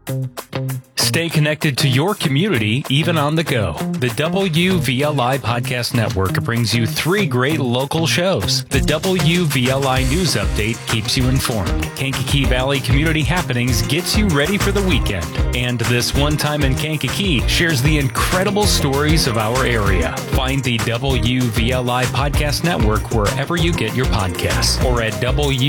Stay connected to your community, even on the go. The WVLI Podcast Network brings you 3 great local shows. The WVLI News Update keeps you informed. Kankakee Valley Community Happenings gets you ready for the weekend. And This One Time in Kankakee shares the incredible stories of our area. Find the WVLI Podcast Network wherever you get your podcasts or at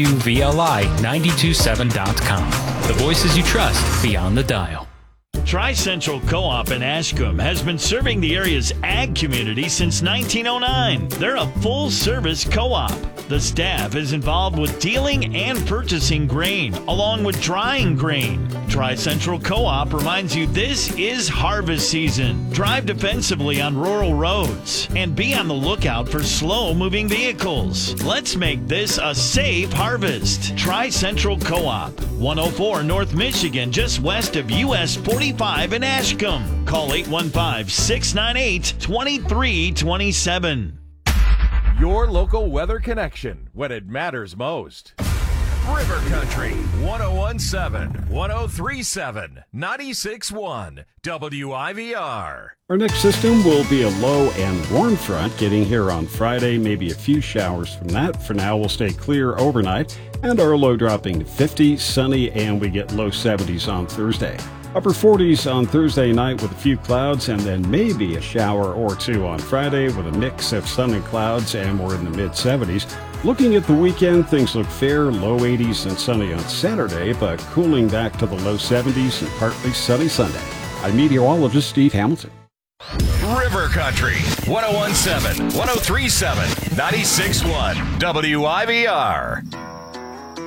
WVLI927.com. The voices you trust beyond the dial. Tri-Central Co-op in Ashcombe has been serving the area's ag community since 1909. They're a full-service co-op. The staff is involved with dealing and purchasing grain, along with drying grain. Tri-Central Co-op reminds you this is harvest season. Drive defensively on rural roads and be on the lookout for slow-moving vehicles. Let's make this a safe harvest. Tri-Central Co-op, 104 North Michigan, just west of US 45 in Ashcombe. Call 815-698-2327. Your local weather connection when it matters most. River Country, 1017, 1037, 96.1, WIVR. Our next system will be a low and warm front getting here on Friday, maybe a few showers from that. For now, we'll stay clear overnight, and our low dropping to 50, sunny, and we get low 70s on Thursday. Upper 40s on Thursday night with a few clouds, and then maybe a shower or two on Friday with a mix of sun and clouds, and we're in the mid-70s. Looking at the weekend, things look fair, low 80s and sunny on Saturday, but cooling back to the low 70s and partly sunny Sunday. I'm meteorologist Steve Hamilton. River Country, 1017, 1037, 96.1, WIVR.